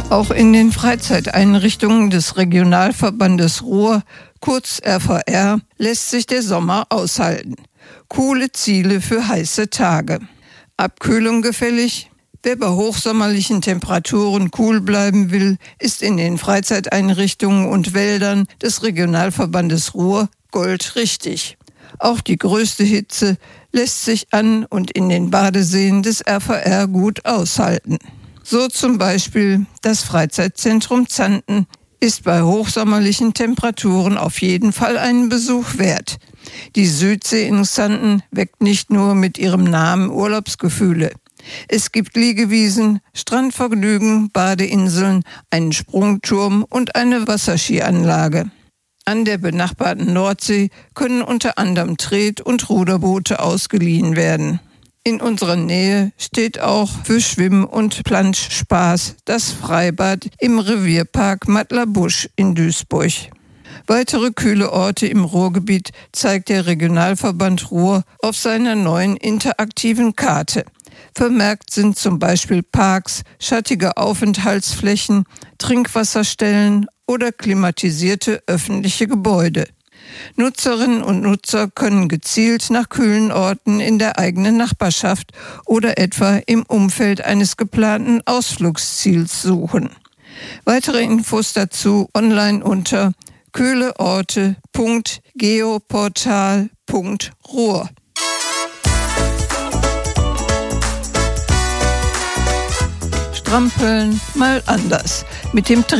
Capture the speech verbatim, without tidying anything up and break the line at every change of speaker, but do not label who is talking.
Auch in den Freizeiteinrichtungen des Regionalverbandes Ruhr, kurz R V R, lässt sich der Sommer aushalten. Coole Ziele für heiße Tage. Abkühlung gefällig? Wer bei hochsommerlichen Temperaturen cool bleiben will, ist in den Freizeiteinrichtungen und Wäldern des Regionalverbandes Ruhr goldrichtig. Auch die größte Hitze lässt sich an und in den Badeseen des R V R gut aushalten. So zum Beispiel das Freizeitzentrum Zanten ist bei hochsommerlichen Temperaturen auf jeden Fall einen Besuch wert. Die Südsee in Zanten weckt nicht nur mit ihrem Namen Urlaubsgefühle. Es gibt Liegewiesen, Strandvergnügen, Badeinseln, einen Sprungturm und eine Wasserskianlage. An der benachbarten Nordsee können unter anderem Tret- und Ruderboote ausgeliehen werden. In unserer Nähe steht auch für Schwimm- und Planschspaß das Freibad im Revierpark Mattlerbusch in Duisburg. Weitere kühle Orte im Ruhrgebiet zeigt der Regionalverband Ruhr auf seiner neuen interaktiven Karte. Vermerkt sind zum Beispiel Parks, schattige Aufenthaltsflächen, Trinkwasserstellen oder klimatisierte öffentliche Gebäude. Nutzerinnen und Nutzer können gezielt nach kühlen Orten in der eigenen Nachbarschaft oder etwa im Umfeld eines geplanten Ausflugsziels suchen. Weitere Infos dazu online unter kühleorte punkt geoportal punkt ruhr. Strampeln mal anders. Mit dem